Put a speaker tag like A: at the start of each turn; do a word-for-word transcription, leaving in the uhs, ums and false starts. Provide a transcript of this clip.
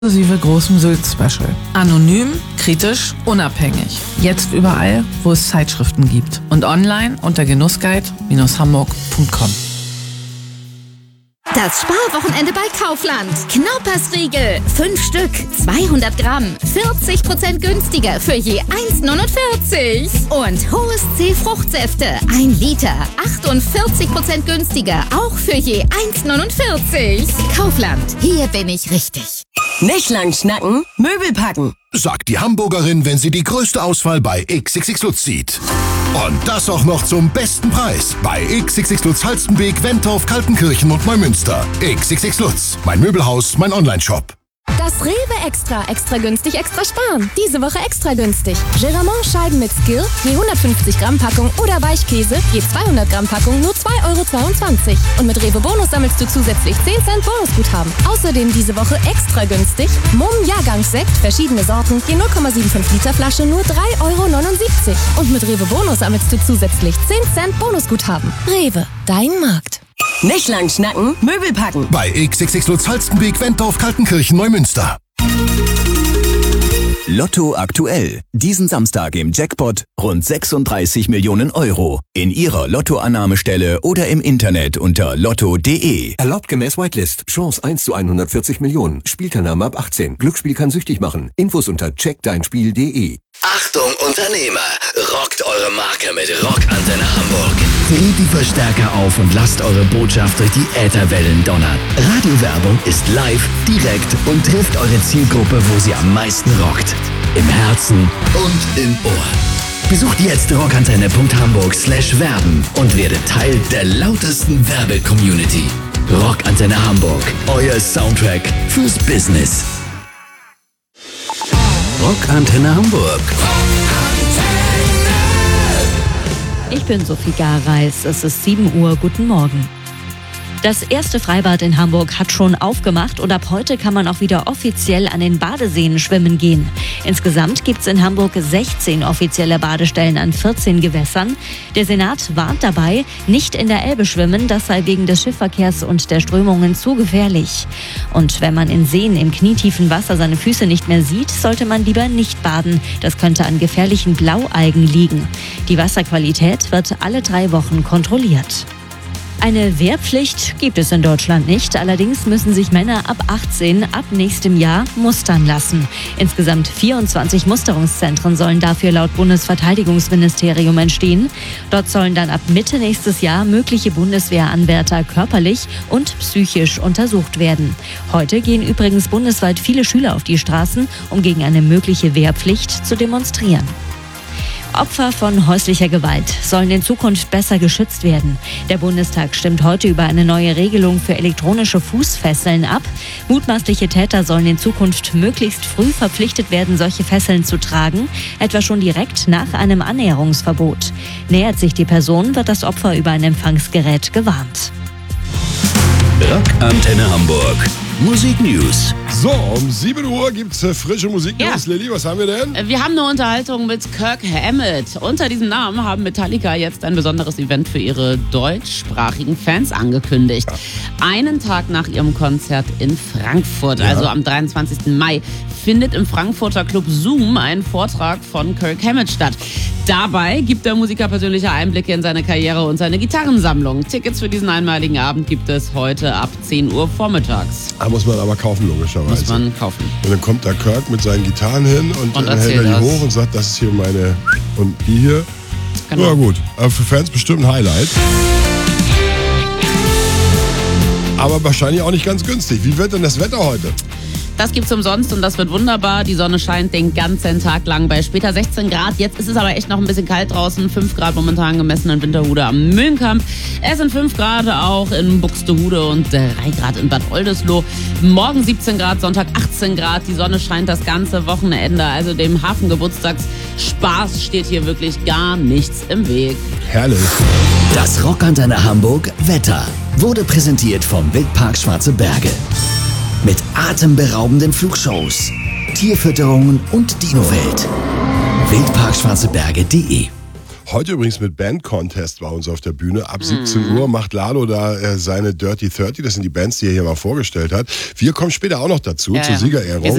A: Inklusive großem Sylt-Special. Anonym, kritisch, unabhängig. Jetzt überall, wo es Zeitschriften gibt. Und online unter genussguide Bindestrich hamburg Punkt com.
B: Das Sparwochenende bei Kaufland. Knaupersriegel. Fünf Stück, zweihundert Gramm. vierzig Prozent günstiger für je eins neunundvierzig. Und Hohes C Fruchtsäfte. Ein Liter. achtundvierzig Prozent günstiger. Auch für je eins neunundvierzig. Kaufland. Hier bin ich richtig.
C: Nicht lang schnacken, Möbel packen.
D: Sagt die Hamburgerin, wenn sie die größte Auswahl bei X X X Lutz sieht. Und das auch noch zum besten Preis bei X X X Lutz Halstenbek, Wentorf, Kaltenkirchen und Neumünster. X X X Lutz, mein Möbelhaus, mein Onlineshop.
E: Das Rewe Extra, extra günstig, extra sparen. Diese Woche extra günstig. Geramont Scheiben mit Skill, je hundertfünfzig Gramm Packung oder Weichkäse, je zweihundert Gramm Packung, nur zwei Euro zweiundzwanzig. Und mit Rewe Bonus sammelst du zusätzlich zehn Cent Bonusguthaben. Außerdem diese Woche extra günstig. Mumm Jahrgangssekt, verschiedene Sorten, je null Komma fünfundsiebzig Liter Flasche, nur drei Euro neunundsiebzig. Und mit Rewe Bonus sammelst du zusätzlich zehn Cent Bonusguthaben. Rewe, dein Markt.
C: Nicht lang schnacken, Möbel packen.
D: Bei X X X Lutz Halstenbek, Wentorf, Kaltenkirchen, Neumünster.
F: Lotto aktuell. Diesen Samstag im Jackpot rund sechsunddreißig Millionen Euro. In Ihrer Lottoannahmestelle oder im Internet unter lotto punkt de.
G: Erlaubt gemäß Whitelist. Chance eins zu hundertvierzig Millionen. Spielteilnahme ab achtzehn. Glücksspiel kann süchtig machen. Infos unter check dein spiel punkt de.
H: Achtung Unternehmer, rockt eure Marke mit Rockantenne Hamburg.
I: Dreht die Verstärker auf und lasst eure Botschaft durch die Ätherwellen donnern. Radiowerbung ist live, direkt und trifft eure Zielgruppe, wo sie am meisten rockt. Im Herzen und im Ohr. Besucht jetzt rockantenne Punkt hamburg slash werben und werdet Teil der lautesten Werbe-Community. Rockantenne Hamburg, euer Soundtrack fürs Business. Rockantenne Hamburg.
J: Ich bin Sophie Gareis, es ist sieben Uhr, guten Morgen. Das erste Freibad in Hamburg hat schon aufgemacht und ab heute kann man auch wieder offiziell an den Badeseen schwimmen gehen. Insgesamt gibt es in Hamburg sechzehn offizielle Badestellen an vierzehn Gewässern. Der Senat warnt dabei, nicht in der Elbe schwimmen, das sei wegen des Schiffverkehrs und der Strömungen zu gefährlich. Und wenn man in Seen im knietiefen Wasser seine Füße nicht mehr sieht, sollte man lieber nicht baden. Das könnte an gefährlichen Blaualgen liegen. Die Wasserqualität wird alle drei Wochen kontrolliert. Eine Wehrpflicht gibt es in Deutschland nicht. Allerdings müssen sich Männer ab achtzehn ab nächstem Jahr mustern lassen. Insgesamt vierundzwanzig Musterungszentren sollen dafür laut Bundesverteidigungsministerium entstehen. Dort sollen dann ab Mitte nächstes Jahr mögliche Bundeswehranwärter körperlich und psychisch untersucht werden. Heute gehen übrigens bundesweit viele Schüler auf die Straßen, um gegen eine mögliche Wehrpflicht zu demonstrieren. Opfer von häuslicher Gewalt sollen in Zukunft besser geschützt werden. Der Bundestag stimmt heute über eine neue Regelung für elektronische Fußfesseln ab. Mutmaßliche Täter sollen in Zukunft möglichst früh verpflichtet werden, solche Fesseln zu tragen, etwa schon direkt nach einem Annäherungsverbot. Nähert sich die Person, wird das Opfer über ein Empfangsgerät gewarnt.
I: Rockantenne Hamburg. Musik News.
K: So, um sieben Uhr gibt's äh, frische Musik News.
L: Ja.
K: Lilly, was haben wir denn?
L: Wir haben eine Unterhaltung mit Kirk Hammett. Unter diesem Namen haben Metallica jetzt ein besonderes Event für ihre deutschsprachigen Fans angekündigt. Ja. Einen Tag nach ihrem Konzert in Frankfurt, ja. also am dreiundzwanzigsten Mai, findet im Frankfurter Club Zoom ein Vortrag von Kirk Hammett statt. Dabei gibt der Musiker persönliche Einblicke in seine Karriere und seine Gitarrensammlung. Tickets für diesen einmaligen Abend gibt es heute ab zehn Uhr vormittags.
K: Da muss man aber kaufen, logischerweise.
L: Muss man kaufen.
K: Und dann kommt da Kirk mit seinen Gitarren hin und,
L: und
K: dann hält er die
L: das.
K: hoch und sagt, das ist hier meine und die hier.
L: Genau.
K: Ja gut, aber für Fans bestimmt ein Highlight. Aber wahrscheinlich auch nicht ganz günstig. Wie wird denn das Wetter heute?
L: Das gibt's umsonst und das wird wunderbar. Die Sonne scheint den ganzen Tag lang bei später sechzehn Grad. Jetzt ist es aber echt noch ein bisschen kalt draußen. fünf Grad momentan gemessen in Winterhude am Mühlenkamp. Es sind fünf Grad auch in Buxtehude und drei Grad in Bad Oldesloe. Morgen siebzehn Grad, Sonntag achtzehn Grad. Die Sonne scheint das ganze Wochenende. Also dem Hafengeburtstagsspaß steht hier wirklich gar nichts im Weg.
K: Herrlich.
I: Das Rockantenne Hamburg Wetter wurde präsentiert vom Wildpark Schwarze Berge. Mit atemberaubenden Flugshows, Tierfütterungen und Dinowelt. Wildpark Schwarze Berge punkt de
K: Heute übrigens mit Band-Contest bei uns auf der Bühne. Ab siebzehn Uhr macht Lalo da äh, seine Dirty dreißig. Das sind die Bands, die er hier mal vorgestellt hat. Wir kommen später auch noch dazu,
L: Ja,
K: zur
L: ja.
K: Siegerehrung.
L: Wir